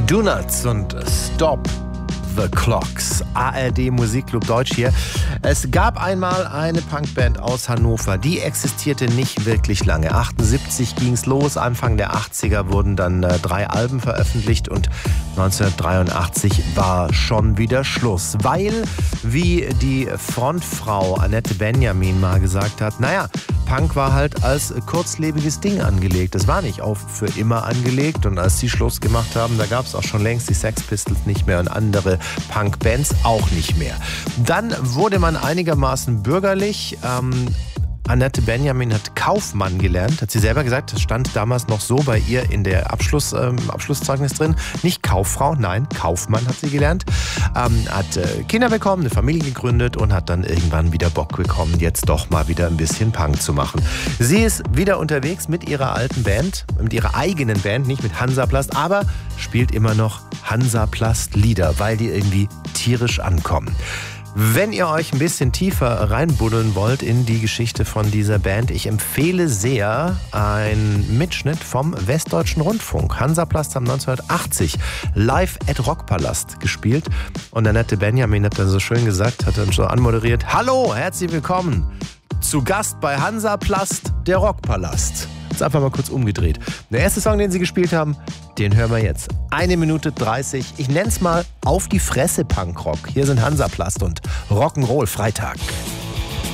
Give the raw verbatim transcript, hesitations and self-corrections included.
Donuts und Stop the Clocks. A R D Musikclub Deutsch hier. Es gab einmal eine Punkband aus Hannover, die existierte nicht wirklich lange. achtundsiebzig ging es los, Anfang der achtziger wurden dann äh, drei Alben veröffentlicht und neunzehnhundertdreiundachtzig war schon wieder Schluss. Weil, wie die Frontfrau Annette Benjamin mal gesagt hat, naja, Punk war halt als kurzlebiges Ding angelegt. Es war nicht auf für immer angelegt und als sie Schluss gemacht haben, da gab es auch schon längst die Sex Pistols nicht mehr und andere Punk-Bands auch nicht mehr. Dann wurde man einigermaßen bürgerlich. Ähm, Annette Benjamin hat Kaufmann gelernt, hat sie selber gesagt, das stand damals noch so bei ihr in der Abschluss, ähm, Abschlusszeugnis drin. Nicht Kauffrau, nein, Kaufmann hat sie gelernt. Ähm, hat äh, Kinder bekommen, eine Familie gegründet und hat dann irgendwann wieder Bock bekommen, jetzt doch mal wieder ein bisschen Punk zu machen. Sie ist wieder unterwegs mit ihrer alten Band, mit ihrer eigenen Band, nicht mit Hansaplast, aber spielt immer noch Hansaplast-Lieder, weil die irgendwie tierisch ankommen. Wenn ihr euch ein bisschen tiefer reinbuddeln wollt in die Geschichte von dieser Band, ich empfehle sehr einen Mitschnitt vom Westdeutschen Rundfunk. Hansaplast haben neunzehnhundertachtzig live at Rockpalast gespielt und Annette Benjamin hat dann so schön gesagt, hat dann schon anmoderiert: Hallo, herzlich willkommen zu Gast bei Hansaplast, der Rockpalast. Jetzt einfach mal kurz umgedreht. Der erste Song, den sie gespielt haben, den hören wir jetzt. Eine Minute dreißig. Ich nenn's mal Auf die Fresse Punkrock. Hier sind Hansaplast und Rock'n'Roll Freitag.